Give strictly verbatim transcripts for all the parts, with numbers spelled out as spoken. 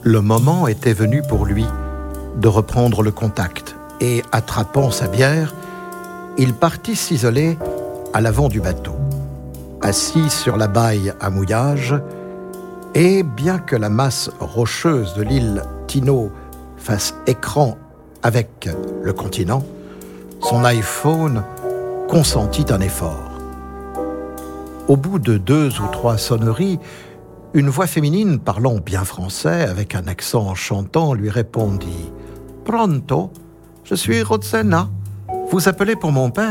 Le moment était venu pour lui de reprendre le contact et, attrapant sa bière, il partit s'isoler à l'avant du bateau. Assis sur la baille à mouillage, et bien que la masse rocheuse de l'île Tino fasse écran avec le continent, son iPhone consentit un effort. Au bout de deux ou trois sonneries, une voix féminine parlant bien français avec un accent chantant lui répondit « Pronto, je suis Rossena. Vous appelez pour mon père ?»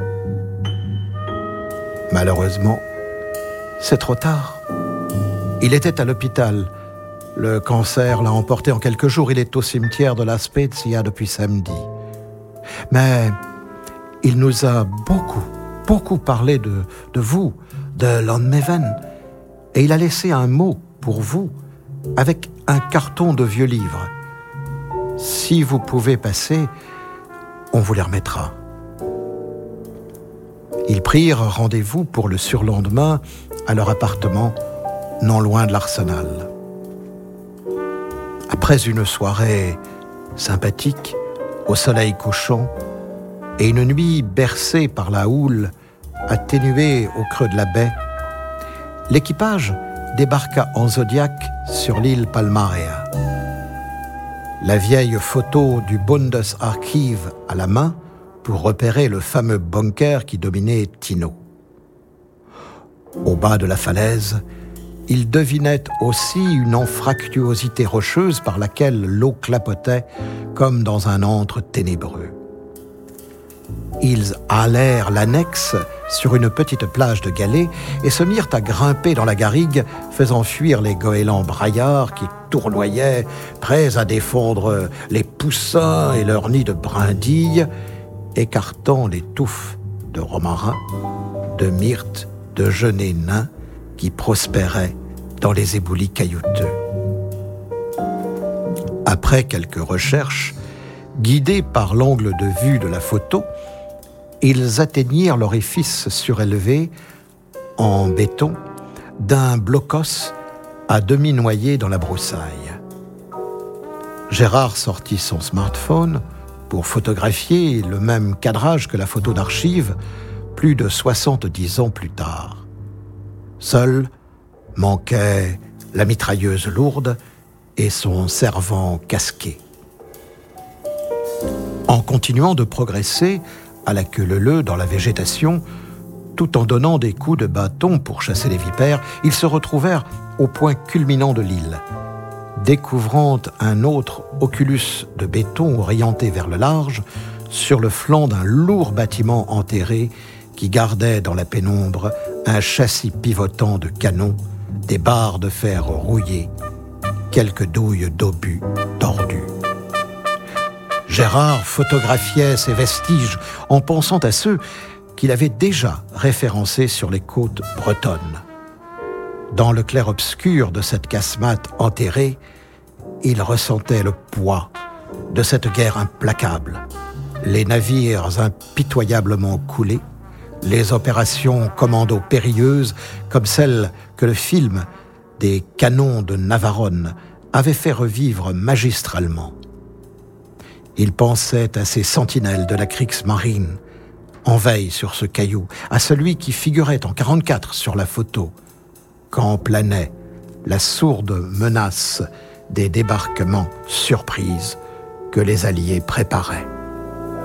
Malheureusement, c'est trop tard. Il était à l'hôpital. Le cancer l'a emporté en quelques jours. Il est au cimetière de La Spezia depuis samedi. Mais il nous a beaucoup, beaucoup parlé de, de vous, de Landmeven. Et il a laissé un mot pour vous avec un carton de vieux livres. Si vous pouvez passer, on vous les remettra. Ils prirent rendez-vous pour le surlendemain à leur appartement, non loin de l'Arsenal. Après une soirée sympathique, au soleil couchant, et une nuit bercée par la houle, atténuée au creux de la baie, l'équipage débarqua en Zodiac sur l'île Palmarea. La vieille photo du Bundesarchiv à la main pour repérer le fameux bunker qui dominait Tino. Au bas de la falaise, il devinait aussi une anfractuosité rocheuse par laquelle l'eau clapotait comme dans un antre ténébreux. Ils halèrent l'annexe sur une petite plage de galets et se mirent à grimper dans la garrigue, faisant fuir les goélands braillards qui tournoyaient, prêts à défendre les poussins et leurs nids de brindilles, écartant les touffes de romarin, de myrte, de genêts nains qui prospéraient dans les éboulis caillouteux. Après quelques recherches, guidés par l'angle de vue de la photo, ils atteignirent l'orifice surélevé, en béton, d'un blocos à demi noyé dans la broussaille. Gérard sortit son smartphone pour photographier le même cadrage que la photo d'archive plus de soixante-dix ans plus tard. Seul manquait la mitrailleuse lourde et son servant casqué. En continuant de progresser à la queue leu-leu dans la végétation, tout en donnant des coups de bâton pour chasser les vipères, ils se retrouvèrent au point culminant de l'île. Découvrant un autre oculus de béton orienté vers le large, sur le flanc d'un lourd bâtiment enterré qui gardait dans la pénombre un châssis pivotant de canons, des barres de fer rouillées, quelques douilles d'obus tordus. Gérard photographiait ces vestiges en pensant à ceux qu'il avait déjà référencés sur les côtes bretonnes. Dans le clair-obscur de cette casemate enterrée, il ressentait le poids de cette guerre implacable, les navires impitoyablement coulés, les opérations commando périlleuses comme celles que le film des canons de Navarone avait fait revivre magistralement. Il pensait à ces sentinelles de la Kriegsmarine, en veille sur ce caillou, à celui qui figurait en quarante-quatre sur la photo, quand planait la sourde menace des débarquements surprises que les Alliés préparaient.